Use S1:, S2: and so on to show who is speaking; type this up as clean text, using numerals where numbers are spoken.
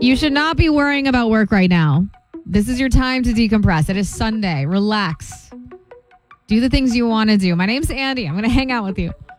S1: You should not be worrying about work right now. This is your time to decompress. It is Sunday. Relax. Do the things you want to do. My name's Andy. I'm going to hang out with you.